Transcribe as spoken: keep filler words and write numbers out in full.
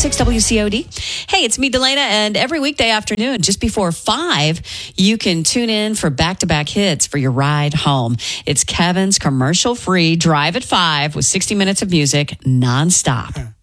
six W C O D. Hey, it's me, Delana, and every weekday afternoon, just before five, you can tune in for back-to-back hits for your ride home. It's Kevin's commercial-free Drive at five with sixty minutes of music nonstop.